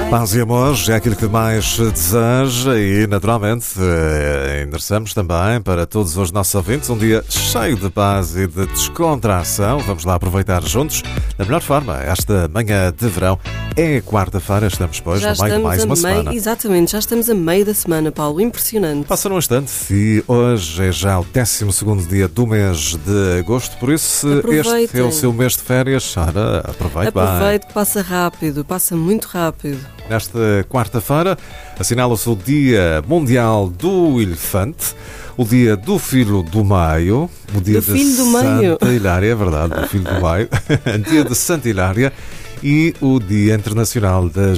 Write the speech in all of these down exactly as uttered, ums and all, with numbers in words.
Paz e amor é aquilo que mais deseja e, naturalmente, endereçamos também para todos os nossos ouvintes um dia cheio de paz e de descontração. Vamos lá aproveitar juntos da melhor forma esta manhã de verão. É quarta-feira, estamos depois no meio de mais uma meio, semana. Exatamente, já estamos a meio da semana, Paulo, impressionante. Passa num instante e hoje é já o décimo segundo dia do mês de agosto, por isso se Aproveitem. Este é o seu mês de férias, ora, aproveite bem. Aproveite que passa rápido, passa muito rápido. Nesta quarta-feira assinala-se o Dia Mundial do Elefante, o Dia do Filho do Meio, o Dia do de filho do meio. Santa Hilária, é verdade, do Filho do Meio, Dia de Santa Hilária e o Dia Internacional da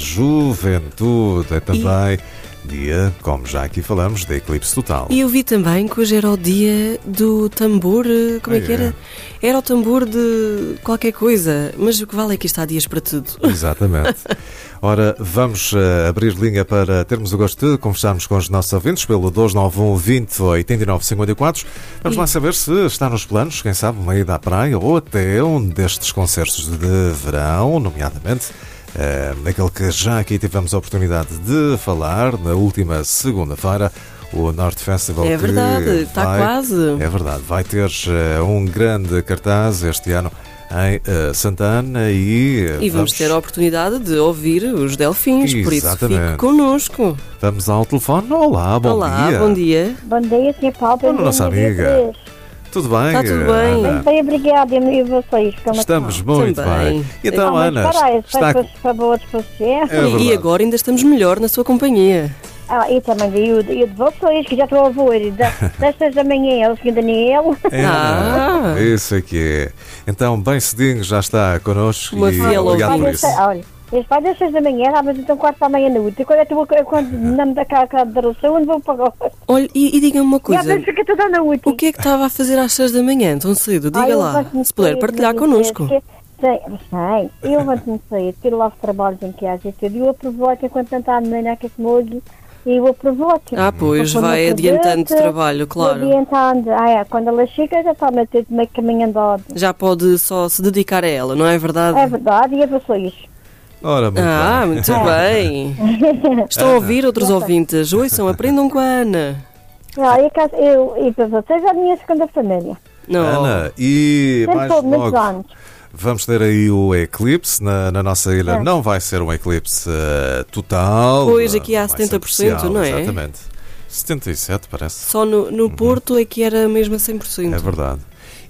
Juventude. É também e... dia, como já aqui falamos, de eclipse total. E eu vi também que hoje era o dia do tambor, como é ah, que era? É. Era o tambor de qualquer coisa, mas o que vale é que isto há dias para tudo. Exatamente. Ora, vamos uh, abrir linha para termos o gosto de conversarmos com os nossos ouvintes pelo dois nove um, vinte, oitenta e nove, cinquenta e quatro. Vamos e... lá saber se está nos planos, quem sabe, uma ida à praia ou até um destes concertos de verão, nomeadamente uh, naquele que já aqui tivemos a oportunidade de falar na última segunda-feira, o Norte Festival. É verdade, está vai, quase. É verdade, vai ter uh, um grande cartaz este ano em uh, Santana e... Uh, e vamos, vamos ter a oportunidade de ouvir os Delfins, Exatamente. Por isso fique connosco. Vamos ao telefone. Olá, bom Olá, dia. bom dia. Bom dia, senhor Paulo. Olá, nossa amiga. Tudo bem? Está tudo bem. Ana? Bem, obrigada. E vocês? Estamos muito Também. bem. E então, ah, Ana, parece, está... para boa disposição. É e agora ainda estamos melhor na sua companhia. Ah, e também eu, eu de vocês, que já estou a ouvir, das seis da manhã, é o senhor Daniel. É, ah. Isso aqui é. Então, bem cedinho já está connosco Uma e fiel obrigado por isso. Olha, eles fazem das seis da manhã, mas então quarto à meia-noite. Quando eu estou quando não me dá cá a daração, onde vou pagar? Olha, e, e diga-me uma coisa. Já penso que toda a noite. O que é que estava a fazer às seis da manhã, tão cedo? Diga ah, lá, se puder partilhar connosco. Sei, sei, eu levanto-me cedo, tiro lá os trabalhos em casa e tudo, e eu aproveito enquanto não está a menina que comigo. E eu aproveito. Ah, pois, vai adiantando o trabalho, claro. Adiantando. Ah, é, quando ela chega já está a meter de meio caminho andado. Já pode só se dedicar a ela, não é verdade? É verdade, e a vocês? Ora, muito ah, bem. muito bem. Estão a ouvir outros ouvintes? Ouçam, aprendam com a Ana. Ah, e, caso, eu, e para vocês é a minha segunda família. Não. Ana, e Sempre mais muitos logo... anos. Vamos ter aí o eclipse na, na nossa ilha. É. Não vai ser um eclipse uh, total. Pois, aqui há setenta por cento, especial, não é? Exatamente. setenta e sete, parece. Só no, no uhum. Porto é que era mesmo a cem por cento. É verdade.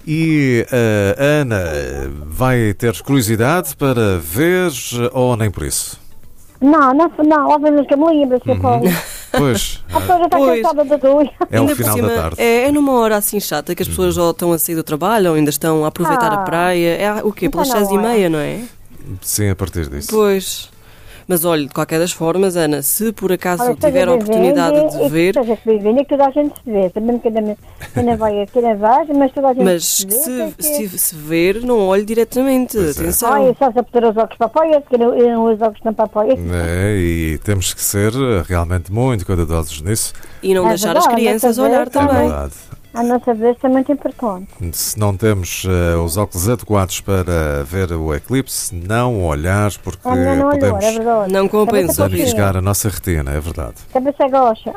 E uh, Ana, vai ter curiosidade para ver ou nem por isso? Não, não, não, obviamente que me lembro, senhor Paulo. Pois. A pessoa já está pois. cansada da dor. É o ainda final cima, da tarde. É, é numa hora assim chata que as pessoas já estão a sair do trabalho ou ainda estão a aproveitar ah, a praia. É o quê? Pelas então seis e meia, não é? Sim, a partir disso. Pois. Mas olha, de qualquer das formas, Ana, se por acaso olha, tiver a oportunidade de ver... Seja que bem-vindo, é que toda a gente se vê. Também que não vai aqui na base, mas toda a gente mas se vê. Mas que... se, se ver, não olhe diretamente, pois atenção. Ah, é só se ter os óculos para apoio, porque eu não uso óculos não para apoio. É, e temos que ser realmente muito cuidadosos nisso. E não é deixar verdade, as crianças olhar é também. Verdade. A nossa vez é muito importante. Se não temos uh, os óculos adequados para ver o eclipse, não olhar, porque é, não, não podemos olhar, é não compensa arriscar a nossa retina, é verdade. Também se gosta.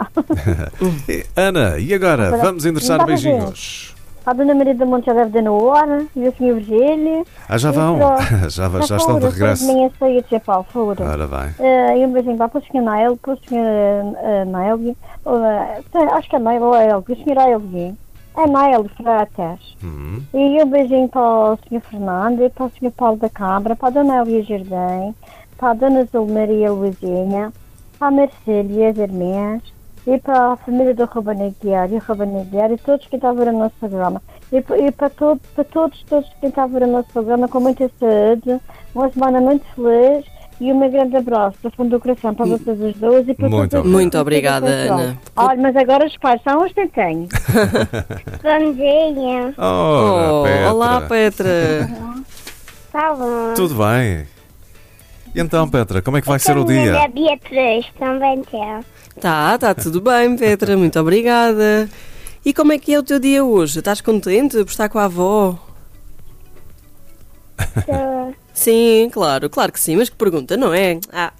Ana, e agora? Vamos endereçar beijinhos. A Dona Maria da Monte já deve dar na hora, e o senhor Virgílio. Ah, já vão? já, já, já estão de regresso. Minha saída de Paulo, fora. Ora bem. Uh, e um beijinho para o senhor Nael, para o senhor uh, Nael, uh, acho que é Nael ou é Elvio, o senhor Elvio. É Nael Fratas. Uhum. E um beijinho para o senhor Fernando, e para o senhor Paulo da Cabra, para a Dona Elia Jardim, para a Dona Zulmaria Luizinha, para a Marcelo e as irmãs, e para a família do Ruben Aguiar e o Ruben Aguiar e todos que estão a ver o nosso programa. E, e para, todo, para todos, todos que estão a ver o nosso programa com muita saúde, uma semana muito feliz e um grande abraço do fundo do coração para vocês os dois e para muito todos. Muito obrigada, Ana. Olha, mas agora os pais são os que têm. Bom dia. Oh, Petra. Olá, Petra. Tá bom. Tudo bem? E então, Petra, como é que vai ser o dia? A Beatriz também tem. Tá, tá tudo bem, Petra, muito obrigada. E como é que é o teu dia hoje? Estás contente por estar com a avó? Tô. Sim, claro, claro que sim, mas que pergunta, não é? Ah.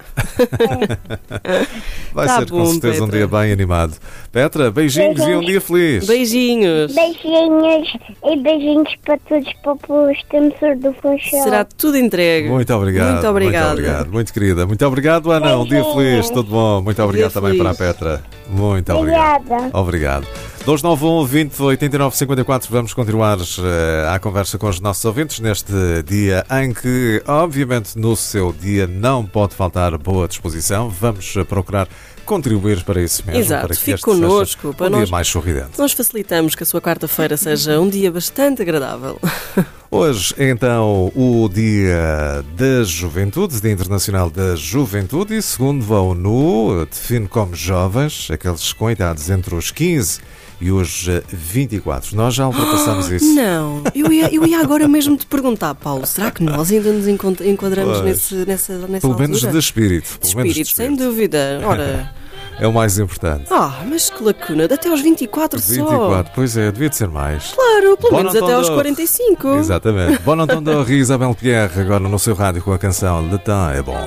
Vai Tá ser com bom, certeza um Petra. dia bem animado. Petra, beijinhos e um dia feliz. Beijinhos. Beijinhos e beijinhos para todos para o extensor do Funchal. Será tudo entregue. Muito obrigado. Muito obrigada. Muito obrigado, muito querida. Muito obrigado, Ana. Um dia feliz, tudo bom. Muito obrigado Dia também feliz. para a Petra. Muito obrigado. Obrigada. Obrigado. dois nove um, vinte, oitenta e nove, cinquenta e quatro. Vamos continuar uh, a conversa com os nossos ouvintes neste dia em que, obviamente, no seu dia não pode faltar boa disposição. Vamos uh, procurar contribuir para isso mesmo. Exato, para que fique este connosco, seja para um nós- dia mais sorridente. Nós facilitamos que a sua quarta-feira seja um dia bastante agradável. Hoje, então, o Dia da Juventude, Dia Internacional da Juventude, e segundo a ONU, define como jovens aqueles com idades entre os quinze e os eh, vinte e quatro. Nós já ultrapassamos isso. Não, eu ia, eu ia agora mesmo te perguntar, Paulo, será que nós ainda nos encont- enquadramos Pois. nesse, nessa, nessa Pelo altura? menos de espírito. Pelo menos de Espírito, sem dúvida. Ora, É o mais importante. ah, mas que lacuna, até aos vinte e quatro vinte e só. quatro, pois é, devia de ser mais. Claro, pelo Bom menos Natal até aos de- quarenta e cinco. Exatamente. Bon Antônio e Isabel Pierre, agora no seu rádio com a canção Le Temps é Bon.